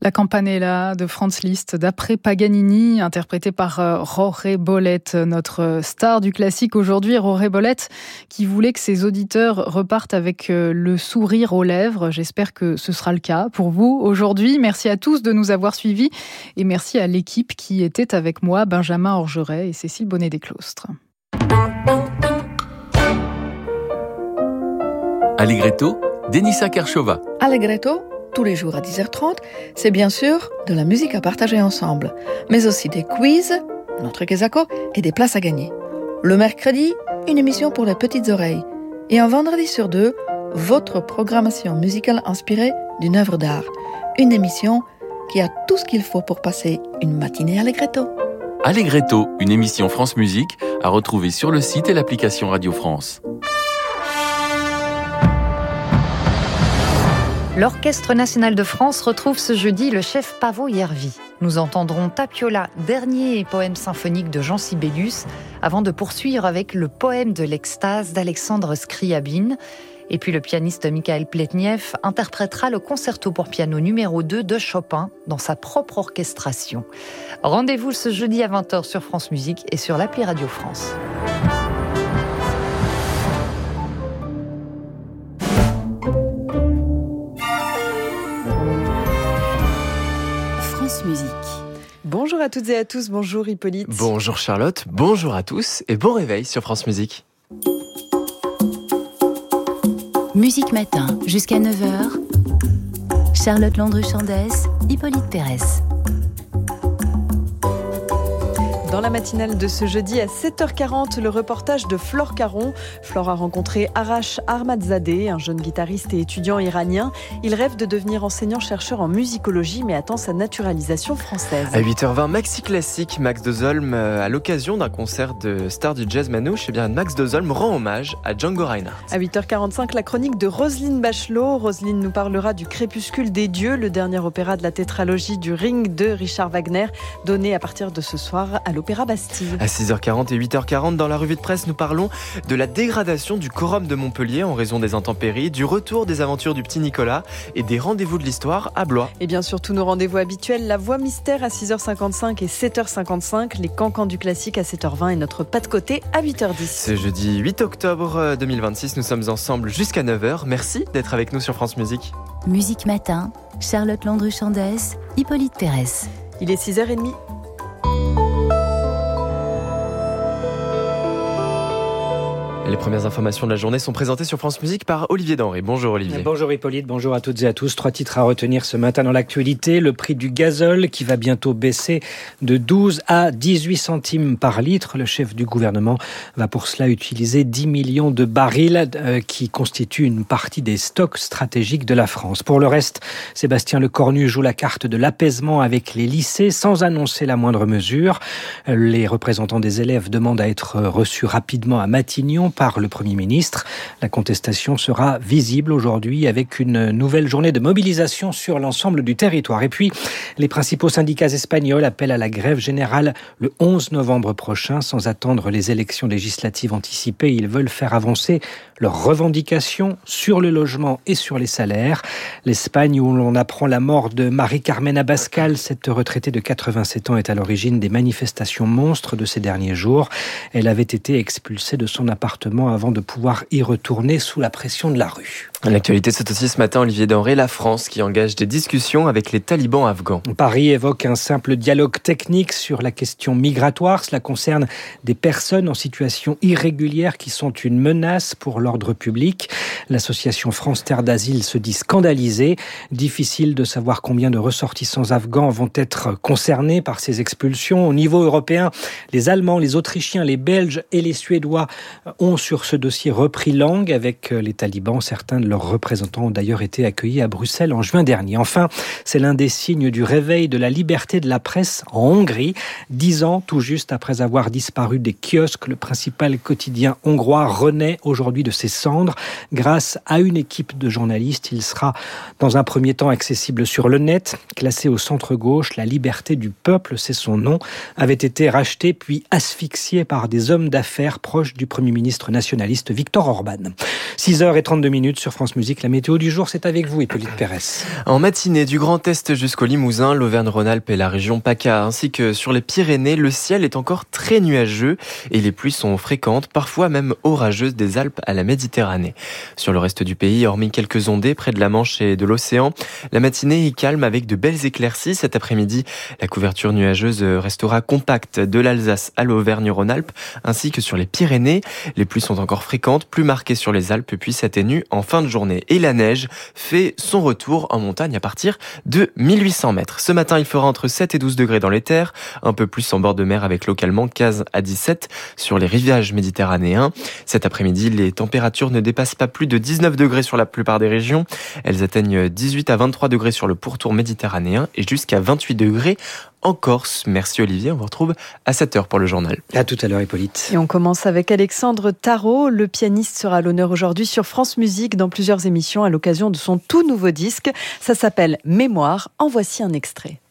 La Campanella de Franz Liszt, d'après Paganini, interprétée par Jorge Bolette, notre star du classique aujourd'hui. Jorge Bolette qui voulait que ses auditeurs repartent avec le sourire aux lèvres. J'espère que ce sera le cas pour vous aujourd'hui. Merci à tous de nous avoir suivis et merci à l'équipe qui était avec moi, Benjamin Orgeret et Cécile Bonnet-Desclostres. Allegretto, Denisa Kershova. Allegretto, tous les jours à 10h30, c'est bien sûr de la musique à partager ensemble, mais aussi des quiz, notre Kesako, et des places à gagner. Le mercredi, une émission pour les petites oreilles. Et un vendredi sur deux, votre programmation musicale inspirée d'une œuvre d'art. Une émission qui a tout ce qu'il faut pour passer une matinée Allegretto. Allegretto, une émission France Musique à retrouver sur le site et l'application Radio France. L'Orchestre national de France retrouve ce jeudi le chef Paavo Järvi. Nous entendrons Tapiola, dernier poème symphonique de Jean Sibelius, avant de poursuivre avec le poème de l'extase d'Alexandre Scriabine. Et puis le pianiste Mikhail Pletnev interprétera le concerto pour piano numéro 2 de Chopin dans sa propre orchestration. Rendez-vous ce jeudi à 20h sur France Musique et sur l'appli Radio France. Musique. Bonjour à toutes et à tous, bonjour Hippolyte. Bonjour Charlotte, bonjour à tous et bon réveil sur France Musique. Musique Matin, jusqu'à 9h. Charlotte Landru-Chandès, Hippolyte Pérez. Dans la matinale de ce jeudi à 7h40, le reportage de Flore Caron. Flore a rencontré Arash Ahmadzadeh, un jeune guitariste et étudiant iranien. Il rêve de devenir enseignant-chercheur en musicologie, mais attend sa naturalisation française. À 8h20, Maxi Classique, Max Dozolm, à l'occasion d'un concert de star du jazz manouche, Max Dozolm rend hommage à Django Reinhardt. À 8h45, la chronique de Roselyne Bachelot. Roselyne nous parlera du Crépuscule des dieux, le dernier opéra de la tétralogie du Ring de Richard Wagner, donné à partir de ce soir à l'Opéra Bastille. À 6h40 et 8h40, dans la revue de presse, nous parlons de la dégradation du quorum de Montpellier en raison des intempéries, du retour des aventures du petit Nicolas et des rendez-vous de l'histoire à Blois. Et bien sûr, tous nos rendez-vous habituels, la voix mystère à 6h55 et 7h55, les cancans du classique à 7h20 et notre pas de côté à 8h10. C'est jeudi 8 octobre 2026, nous sommes ensemble jusqu'à 9h. Merci d'être avec nous sur France Musique. Musique Matin, Charlotte Landru-Chandès, Hippolyte Pérez. Il est 6h30. Les premières informations de la journée sont présentées sur France Musique par Olivier Denré. Bonjour Olivier. Bonjour Hippolyte, bonjour à toutes et à tous. 3 titres à retenir ce matin dans l'actualité. Le prix du gazole qui va bientôt baisser de 12 à 18 centimes par litre. Le chef du gouvernement va pour cela utiliser 10 millions de barils qui constituent une partie des stocks stratégiques de la France. Pour le reste, Sébastien Lecornu joue la carte de l'apaisement avec les lycées sans annoncer la moindre mesure. Les représentants des élèves demandent à être reçus rapidement à Matignon par le Premier ministre. La contestation sera visible aujourd'hui avec une nouvelle journée de mobilisation sur l'ensemble du territoire. Et puis, les principaux syndicats espagnols appellent à la grève générale le 11 novembre prochain. Sans attendre les élections législatives anticipées, ils veulent faire avancer leurs revendications sur le logement et sur les salaires. L'Espagne, où l'on apprend la mort de Marie-Carmen Abascal, cette retraitée de 87 ans, est à l'origine des manifestations monstres de ces derniers jours. Elle avait été expulsée de son appartement avant de pouvoir y retourner sous la pression de la rue. L'actualité, c'est aussi ce matin, Olivier Denré, la France qui engage des discussions avec les talibans afghans. Paris évoque un simple dialogue technique sur la question migratoire. Cela concerne des personnes en situation irrégulière qui sont une menace pour l'ordre public. L'association France Terre d'Asile se dit scandalisée. Difficile de savoir combien de ressortissants afghans vont être concernés par ces expulsions. Au niveau européen, les Allemands, les Autrichiens, les Belges et les Suédois ont sur ce dossier repris langue avec les talibans. Certains de leurs représentants ont d'ailleurs été accueillis à Bruxelles en juin dernier. Enfin, c'est l'un des signes du réveil de la liberté de la presse en Hongrie. 10 ans tout juste après avoir disparu des kiosques, le principal quotidien hongrois renaît aujourd'hui de ses cendres. Grâce à une équipe de journalistes, il sera dans un premier temps accessible sur le net. Classé au centre-gauche, La Liberté du Peuple, c'est son nom, avait été racheté puis asphyxié par des hommes d'affaires proches du Premier ministre nationaliste Viktor Orban. 6h32 sur France France Musique. La météo du jour, c'est avec vous, Hippolyte Pérez. En matinée, du Grand Est jusqu'au Limousin, l'Auvergne-Rhône-Alpes et la région PACA, ainsi que sur les Pyrénées, le ciel est encore très nuageux et les pluies sont fréquentes, parfois même orageuses des Alpes à la Méditerranée. Sur le reste du pays, hormis quelques ondées près de la Manche et de l'océan, la matinée est calme avec de belles éclaircies. Cet après-midi, la couverture nuageuse restera compacte de l'Alsace à l'Auvergne-Rhône-Alpes, ainsi que sur les Pyrénées. Les pluies sont encore fréquentes, plus marquées sur les Alpes, puis s'atténuent en fin de journée. Et la neige fait son retour en montagne à partir de 1800 mètres. Ce matin, il fera entre 7 et 12 degrés dans les terres, un peu plus en bord de mer avec localement 15 à 17 sur les rivages méditerranéens. Cet après-midi, les températures ne dépassent pas plus de 19 degrés sur la plupart des régions. Elles atteignent 18 à 23 degrés sur le pourtour méditerranéen et jusqu'à 28 degrés en Corse. Merci Olivier, on vous retrouve à 7h pour le journal. À tout à l'heure Hippolyte. Et on commence avec Alexandre Tarot. Le pianiste sera à l'honneur aujourd'hui sur France Musique dans plusieurs émissions à l'occasion de son tout nouveau disque. Ça s'appelle Mémoire. En voici un extrait.